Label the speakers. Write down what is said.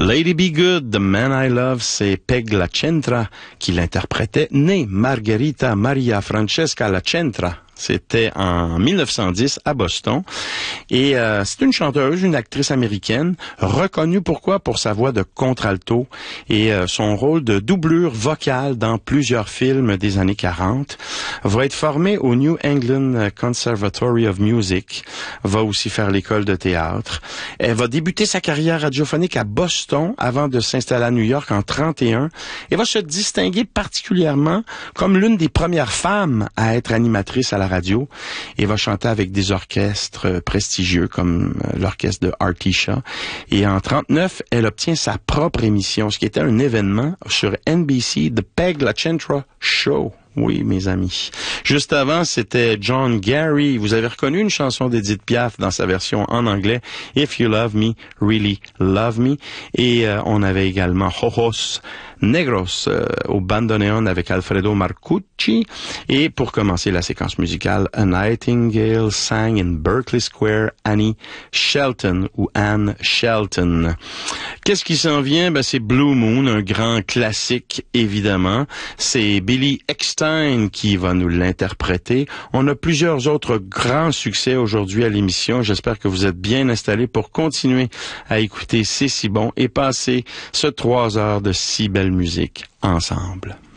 Speaker 1: Lady Be Good, The Man I Love, c'est Peg LaCentra qui l'interprétait, née Margherita Maria Francesca LaCentra. C'était en 1910 à Boston. Et c'est une chanteuse, une actrice américaine, reconnue pourquoi? Pour sa voix de contralto et son rôle de doublure vocale dans plusieurs films des années 40. Va être formée au New England Conservatory of Music. Va aussi faire l'école de théâtre. Elle va débuter sa carrière radiophonique à Boston avant de s'installer à New York en 1931 et va se distinguer particulièrement comme l'une des premières femmes à être animatrice à la radio et va chanter avec des orchestres prestigieux comme l'orchestre de Artie Shaw. Et en 1939, elle obtient sa propre émission, ce qui était un événement sur NBC, The Peg LaCentra Show. Oui, mes amis. Juste avant, c'était John Gary. Vous avez reconnu une chanson d'Edith Piaf dans sa version en anglais, If You Love Me, Really Love Me. Et on avait également Ojos Negros au bandoneon avec Alfredo Marcucci. Et pour commencer la séquence musicale, A Nightingale Sang in Berkeley Square, Annie Shelton ou Anne Shelton. Qu'est-ce qui s'en vient? C'est Blue Moon, un grand classique, évidemment. C'est Billy Eckstine qui va nous l'interpréter. On a plusieurs autres grands succès aujourd'hui à l'émission. J'espère que vous êtes bien installés pour continuer à écouter C'est si bon et passer ce 3 heures de si belle musique ensemble.